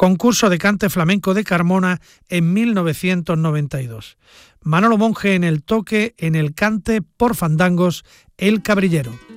Concurso de cante flamenco de Carmona en 1992. Manolo Monge en el toque, en el cante por fandangos, El Cabrillero.